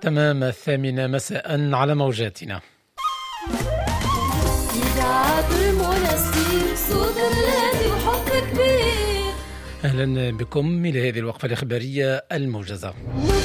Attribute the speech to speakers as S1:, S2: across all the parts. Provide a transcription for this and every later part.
S1: تمام 8 مساء على موجاتنا.
S2: إذاعة المنستير صوت الذي وحب كبير.
S1: أهلا بكم إلى هذه الوقفة الإخبارية الموجزة.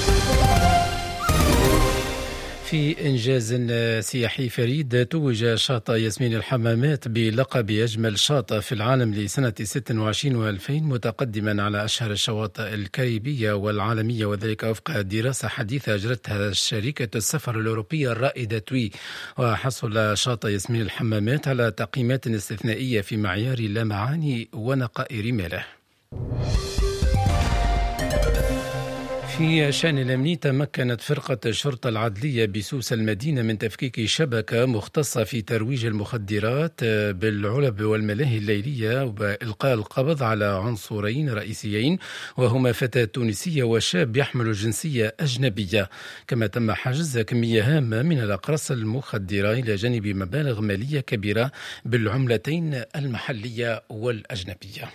S1: في إنجاز سياحي فريد توج شاطئ ياسمين الحمامات بلقب أجمل شاطئ في العالم لسنة 26 و2000 متقدما على أشهر الشواطئ الكاريبية والعالمية، وذلك وفق دراسة حديثة أجرتها شركة السفر الأوروبية الرائدة توي. وحصل شاطئ ياسمين الحمامات على تقييمات استثنائية في معيار اللامعان ونقاء رماله. في شأن الأمني تمكنت فرقة الشرطة العدلية بسوس المدينة من تفكيك شبكة مختصة في ترويج المخدرات بالعلب والملاهي الليلية وإلقاء القبض على عنصرين رئيسيين، وهما فتاة تونسية وشاب يحمل جنسية أجنبية. كما تم حجز كمية هامة من الأقراص المخدرة إلى جانب مبالغ مالية كبيرة بالعملتين المحلية والأجنبية.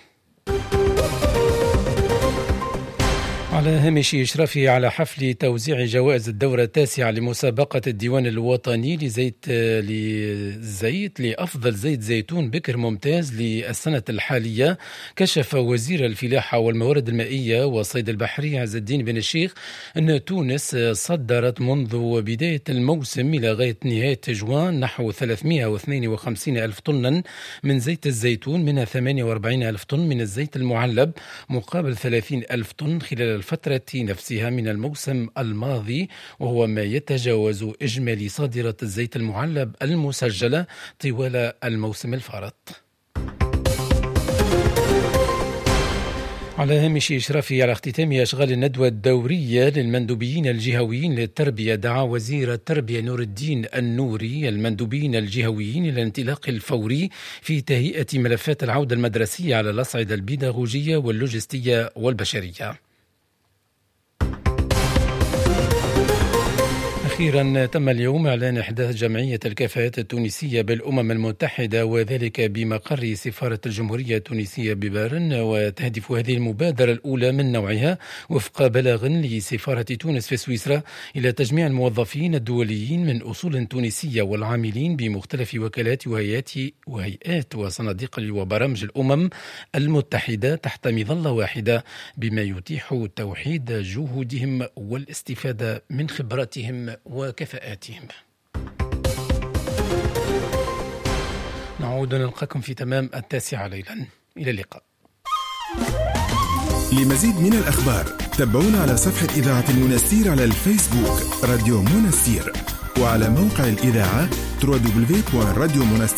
S1: على هامش إشرافه على حفل توزيع جوائز الدورة التاسعة لمسابقة الديوان الوطني لزيت لأفضل زيت زيتون بكر ممتاز للسنة الحالية، كشف وزير الفلاحة والموارد المائية والصيد البحري عز الدين بن الشيخ أن تونس صدرت منذ بداية الموسم إلى غاية نهاية جوان نحو 352 ألف طنا من زيت الزيتون، منها 48 ألف طن من الزيت المعلب مقابل 30 ألف طن خلال الفترة نفسها من الموسم الماضي، وهو ما يتجاوز إجمالي صادرة الزيت المعلب المسجلة طوال الموسم الفارط. على هامش إشرافه على اختتام أشغال الندوة الدورية للمندوبيين الجهويين للتربية، دعا وزير التربية نور الدين النوري المندوبين الجهويين إلى الانطلاق الفوري في تهيئة ملفات العودة المدرسية على الأصعدة البيداغوجية واللوجستية والبشرية. أخيرا تم اليوم إعلان إحداث جمعية الكفاءات التونسية بالأمم المتحدة، وذلك بمقر سفارة الجمهورية التونسية ببارن، وتهدف هذه المبادرة الأولى من نوعها وفق بلاغ لسفارة تونس في سويسرا إلى تجميع الموظفين الدوليين من أصول تونسية والعاملين بمختلف وكالات وهيئات وصناديق وبرامج الأمم المتحدة تحت مظلة واحدة، بما يتيح توحيد جهودهم والاستفادة من خبراتهم وكفاءاتهم. نعود نلقاكم في تمام 9 ليلا. إلى اللقاء.
S3: لمزيد من الأخبار تابعونا على صفحة إذاعة المنستير على الفيسبوك راديو منستير، وعلى موقع الإذاعة www.radiomunastir.com.